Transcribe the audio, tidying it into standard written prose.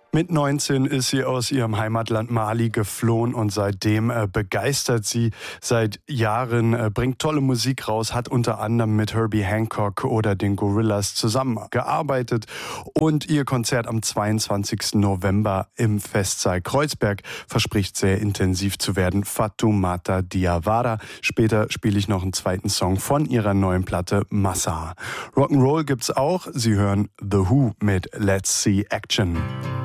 Mit 19 ist sie aus ihrem Heimatland Mali geflohen und seitdem begeistert sie seit Jahren, bringt tolle Musik raus, hat unter anderem mit Herbie Hancock oder den Gorillaz zusammengearbeitet und ihr Konzert am 22. November im Festsaal Kreuzberg verspricht sehr intensiv zu werden. Fatoumata Diawara. Später spiele ich noch einen zweiten Song von ihrer neuen Platte Massa. Rock'n'Roll gibt's auch. Sie hören The Who mit Let's See Action.